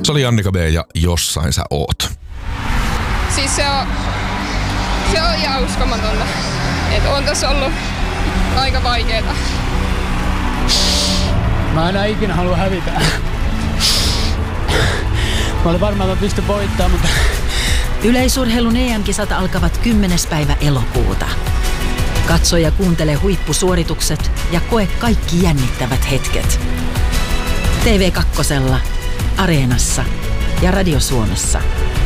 Se oli Annika B. ja Jossain sä oot. Siis se on ihan uskomatonta. Että on tässä ollut aika vaikeeta. Mä en ikinä halua hävitä. Mä olin varmaan, että mä pystyn voittamaan, mutta... Yleisurheilun EM-kisat alkavat 10. päivä elokuuta. Katso ja kuuntele huippusuoritukset ja koe kaikki jännittävät hetket. TV2, Areenassa ja Radio Suomessa.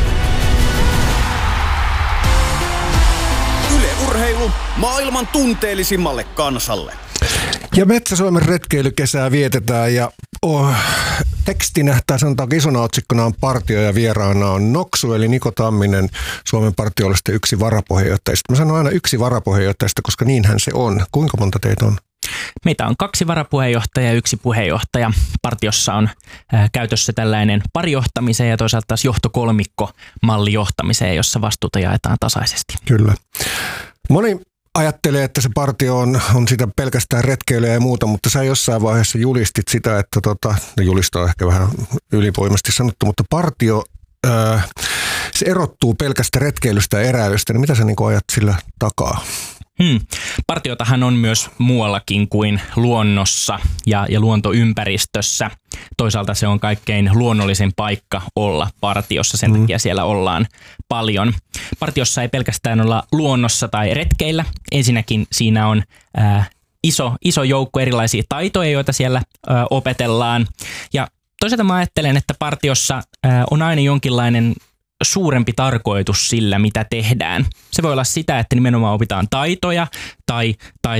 Yle Urheilu maailman tunteellisimmalle kansalle. Ja Metsä-Suomen retkeilykesää vietetään ja tekstinä tai sanotaanko isona otsikkona on partio ja vieraana on Noksu eli Niko Tamminen, Suomen partiollisten yksi varapuheenjohtajista. Mä sanon aina yksi varapuheenjohtajista, koska niinhän se on. Kuinka monta teitä on? Meitä on 2 varapuheenjohtajaa ja 1 puheenjohtaja. Partiossa on käytössä tällainen parijohtamiseen ja toisaalta taas johtokolmikko-malli johtamiseen, jossa vastuuta jaetaan tasaisesti. Kyllä. Moni ajattelee, että se partio on sitä pelkästään retkeilyä ja muuta, mutta sä jossain vaiheessa julistit sitä, että julistaa ehkä vähän ylivoimasti sanottu, mutta partio, se erottuu pelkästä retkeilystä ja eräilystä, niin mitä sä niin ajat sillä takaa? Partiotahan on myös muuallakin kuin luonnossa ja luontoympäristössä. Toisaalta se on kaikkein luonnollisin paikka olla partiossa, sen takia siellä ollaan paljon. Partiossa ei pelkästään olla luonnossa tai retkeillä. Ensinnäkin siinä on iso joukko erilaisia taitoja, joita siellä opetellaan. Ja toisaalta mä ajattelen, että partiossa on aina jonkinlainen suurempi tarkoitus sillä, mitä tehdään. Se voi olla sitä, että nimenomaan opitaan taitoja tai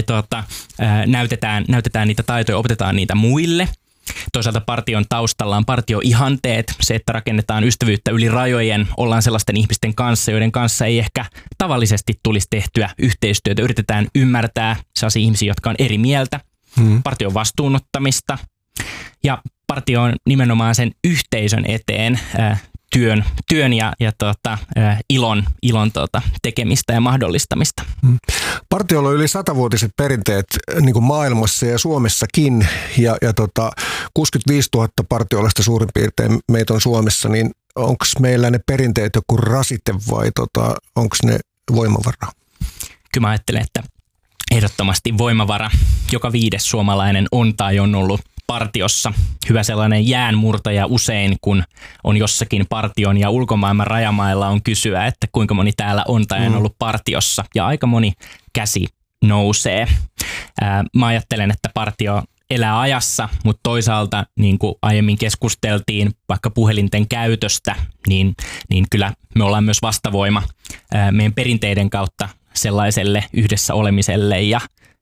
näytetään niitä taitoja, opetetaan niitä muille. Toisaalta partion taustalla on partioihanteet, se, että rakennetaan ystävyyttä yli rajojen, ollaan sellaisten ihmisten kanssa, joiden kanssa ei ehkä tavallisesti tulisi tehtyä yhteistyötä. Yritetään ymmärtää sellaisia ihmisiä, jotka on eri mieltä. Partion vastuunottamista ja partio on nimenomaan sen yhteisön eteen työn ja ilon tekemistä ja mahdollistamista. Partiolla on yli 100-vuotiset perinteet niin kuin maailmassa ja Suomessakin ja 65 000 partiolaista suurin piirtein meitä on Suomessa, niin onko meillä ne perinteet joku rasite vai onko ne voimavara? Kyllä mä ajattelen, että ehdottomasti voimavara. Joka 5. suomalainen on tai on ollut partiossa. Hyvä sellainen jäänmurtaja usein, kun on jossakin partion ja ulkomaailman rajamailla on kysyä, että kuinka moni täällä on tai on ollut partiossa. Ja aika moni käsi nousee. Mä ajattelen, että partio elää ajassa, mutta toisaalta niin kuin aiemmin keskusteltiin vaikka puhelinten käytöstä, niin kyllä me ollaan myös vastavoima meidän perinteiden kautta sellaiselle yhdessä olemiselle ja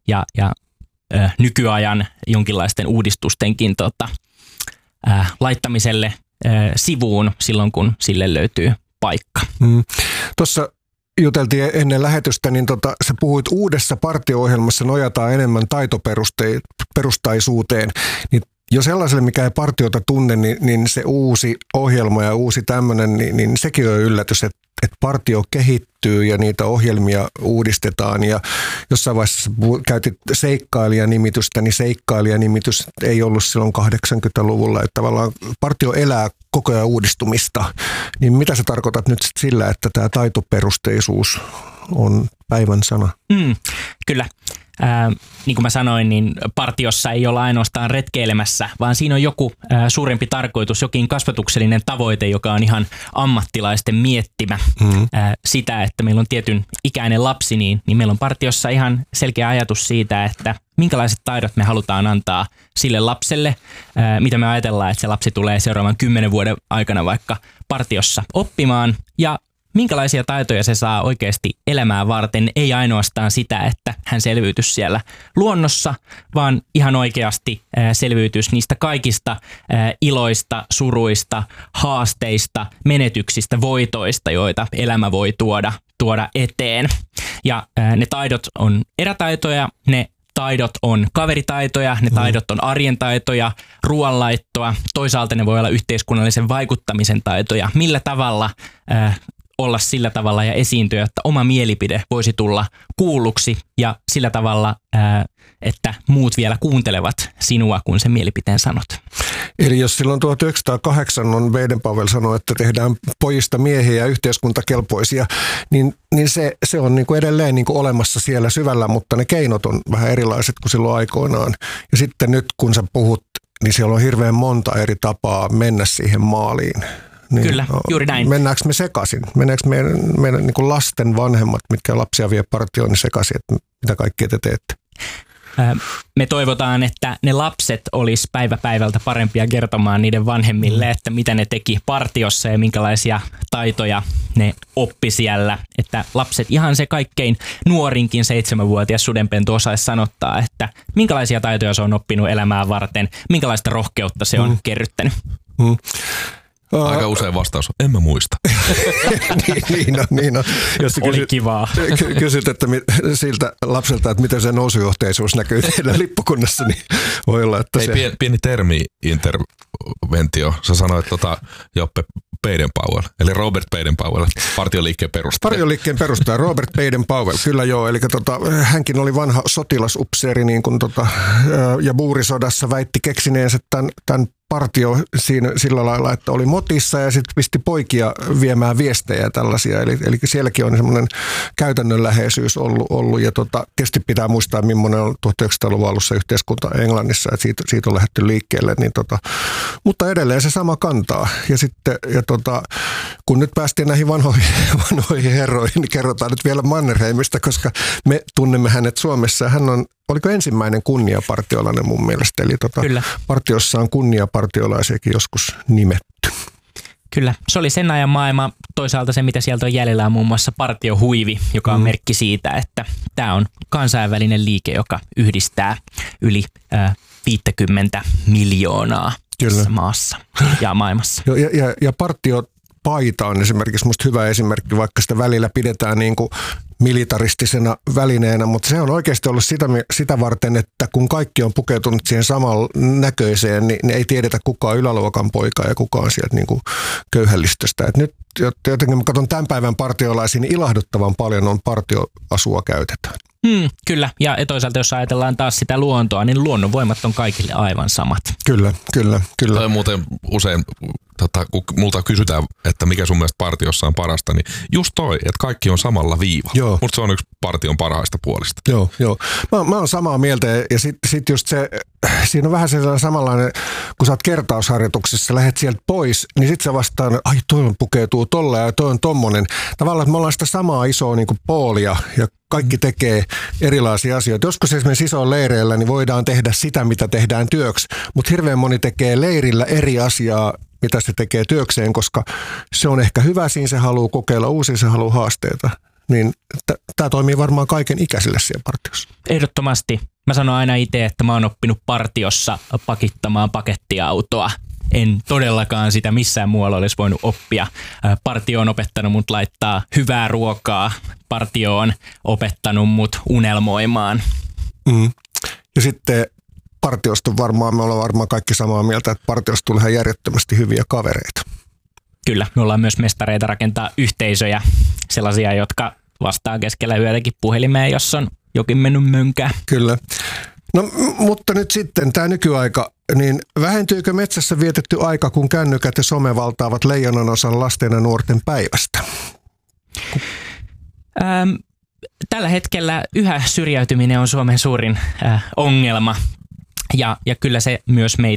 nykyajan jonkinlaisten uudistustenkin laittamiselle sivuun silloin, kun sille löytyy paikka. Tuossa juteltiin ennen lähetystä, niin sä puhuit uudessa partio-ohjelmassa nojataan enemmän taitoperustaisuuteen. Niin jo sellaiselle, mikä ei partiota tunne, niin se uusi ohjelma ja uusi tämmöinen, niin sekin on yllätys, että partio kehittyy ja niitä ohjelmia uudistetaan ja jossain vaiheessa käytit seikkailijanimitystä, niin seikkailijanimitys ei ollut silloin 80-luvulla, että tavallaan partio elää koko ajan uudistumista. Niin mitä sä tarkoitat nyt sillä, että tämä taitoperusteisuus on päivän sana? Kyllä. Niin kuin mä sanoin, niin partiossa ei olla ainoastaan retkeilemässä, vaan siinä on joku suurempi tarkoitus, jokin kasvatuksellinen tavoite, joka on ihan ammattilaisten miettimä. Sitä, että meillä on tietyn ikäinen lapsi, niin meillä on partiossa ihan selkeä ajatus siitä, että minkälaiset taidot me halutaan antaa sille lapselle, mitä me ajatellaan, että se lapsi tulee seuraavan 10 vuoden aikana vaikka partiossa oppimaan ja minkälaisia taitoja se saa oikeasti elämää varten, ei ainoastaan sitä, että hän selviytyisi siellä luonnossa, vaan ihan oikeasti selviytyisi niistä kaikista iloista, suruista, haasteista, menetyksistä, voitoista, joita elämä voi tuoda eteen. Ja ne taidot on erätaitoja, ne taidot on kaveritaitoja, ne taidot on arjen taitoja, ruoanlaittoa, toisaalta ne voi olla yhteiskunnallisen vaikuttamisen taitoja, millä tavalla olla sillä tavalla ja esiintyä, että oma mielipide voisi tulla kuulluksi ja sillä tavalla että muut vielä kuuntelevat sinua, kun sen mielipiteen sanot. Eli jos silloin 1908 on Baden-Powell sanoi, että tehdään pojista miehiä ja yhteiskuntakelpoisia, niin se on niin kuin edelleen niin kuin olemassa siellä syvällä, mutta ne keinot on vähän erilaiset kuin silloin aikoinaan. Ja sitten nyt kun sä puhut, niin siellä on hirveän monta eri tapaa mennä siihen maaliin. Niin, Kyllä, juuri näin. Mennäänkö me sekaisin? Mennäänkö meidän niin kuin lasten vanhemmat, mitkä lapsia vie partioon, niin sekaisin, että mitä kaikkea te teette? Me toivotaan, että ne lapset olisi päivä päivältä parempia kertomaan niiden vanhemmille, että mitä ne teki partiossa ja minkälaisia taitoja ne oppi siellä. Että lapset, ihan se kaikkein nuorinkin 7-vuotias sudenpentu osaisi sanottaa, että minkälaisia taitoja se on oppinut elämää varten, minkälaista rohkeutta se on kerryttänyt. Aika usein vastaus on, en mä muista. niin on. Jos Oli kivaa. Kysyt että siltä lapselta, että miten se nousujohteisuus näkyy teidän lippukunnassa, niin voi olla, että se... Pieni termi-interventio. Sä sanoit Joppe Baden-Powell, eli Robert Baden-Powell, partioliikkeen perustaja. Partioliikkeen perustaja, Robert Baden-Powell, kyllä joo. Eli hänkin oli vanha sotilasupseeri, niin kuin ja buurisodassa väitti keksineensä tämän partio siinä sillä lailla, että oli motissa ja sitten pisti poikia viemään viestejä ja tällaisia. Eli sielläkin on semmoinen käytännönläheisyys ollut ja tietysti pitää muistaa, millainen on 1900-luvun alussa yhteiskunta Englannissa, että siitä on lähdetty liikkeelle. Niin mutta edelleen se sama kantaa. Ja sitten kun nyt päästiin näihin vanhoihin herroihin, niin kerrotaan nyt vielä Mannerheimista, koska me tunnemme hänet Suomessa. Hän oliko ensimmäinen kunniapartiolainen mun mielestä? Eli partiossa on kunniapartiolaisiakin joskus nimetty. Kyllä, se oli sen ajan maailma. Toisaalta se, mitä sieltä on jäljellä, on muun muassa partiohuivi, joka on merkki siitä, että tämä on kansainvälinen liike, joka yhdistää yli 50 miljoonaa tässä maassa ja maailmassa. Ja partiopaita on esimerkiksi musta hyvä esimerkki, vaikka sitä välillä pidetään niin kuin militaristisena välineenä, mutta se on oikeasti ollut sitä varten, että kun kaikki on pukeutunut siihen saman näköiseen, niin ei tiedetä kuka on yläluokan poika ja kuka on sieltä niin kuin köyhällistöstä. Et nyt jotenkin mä katson tämän päivän partiolaisiin, niin ilahduttavan paljon on partioasua käytetään. Kyllä, ja toisaalta jos ajatellaan taas sitä luontoa, niin luonnonvoimat on kaikille aivan samat. Kyllä. Tai muuten usein, kun multa kysytään, että mikä sun mielestä partiossa on parasta, niin just toi, että kaikki on samalla viivalla. Mutta se on yksi partion parhaista puolista. Joo. Mä oon samaa mieltä ja sit just se, siinä on vähän sellainen samanlainen, kun sä oot kertausharjoituksessa, lähet sieltä pois, niin sit sä vastaan, ai toi pukeutuu tolla ja toi on tommonen. Tavallaan, että me ollaan sitä samaa isoa niin kuin poolia ja kaikki tekee erilaisia asioita. Joskus esimerkiksi isoilla leireillä niin voidaan tehdä sitä, mitä tehdään työksi, mutta hirveän moni tekee leirillä eri asiaa, mitä se tekee työkseen, koska se on ehkä hyvä siinä, se haluaa kokeilla uusia, se haluaa haasteita. Niin tämä toimii varmaan kaiken ikäisille siellä partiossa. Ehdottomasti. Mä sanon aina itse, että mä oon oppinut partiossa pakittamaan pakettiautoa. En todellakaan sitä missään muualla olisi voinut oppia. Partio on opettanut mut laittaa hyvää ruokaa. Partio on opettanut mut unelmoimaan. Ja sitten partiosta me ollaan varmaan kaikki samaa mieltä, että partiosta tulee ihan järjettömästi hyviä kavereita. Kyllä, me ollaan myös mestareita rakentaa yhteisöjä, sellaisia, jotka vastaa keskellä yötäkin puhelimeen, jos on jokin mennyt mönkään. Kyllä. No, mutta nyt sitten tämä nykyaika, niin vähentyykö metsässä vietetty aika, kun kännykät ja some valtaavat leijonanosan lasten ja nuorten päivästä? Tällä hetkellä yhä syrjäytyminen on Suomen suurin ongelma. Ja kyllä se myös meitä